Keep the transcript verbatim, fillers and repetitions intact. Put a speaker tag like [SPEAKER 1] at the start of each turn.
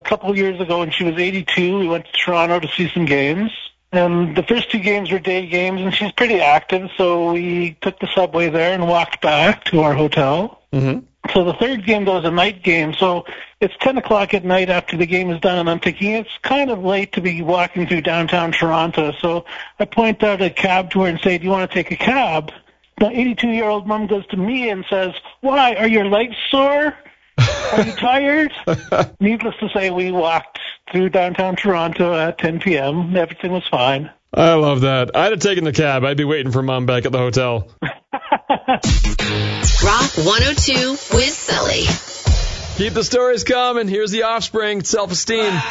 [SPEAKER 1] couple of years ago when she was eighty-two. We went to Toronto to see some games. And the first two games were day games, and she's pretty active, so we took the subway there and walked back to our hotel.
[SPEAKER 2] Mm-hmm.
[SPEAKER 1] So the third game, though, was a night game, so it's ten o'clock at night after the game is done, and I'm thinking it's kind of late to be walking through downtown Toronto. So I point out a cab to her and say, do you want to take a cab? The eighty-two-year-old mom goes to me and says, why, are your legs sore? Are you tired? Needless to say, we walked through downtown Toronto at ten p.m. Everything was fine.
[SPEAKER 2] I love that. I'd have taken the cab. I'd be waiting for Mom back at the hotel.
[SPEAKER 3] Rock one oh two with Sully.
[SPEAKER 2] Keep the stories coming. Here's The Offspring, Self-Esteem.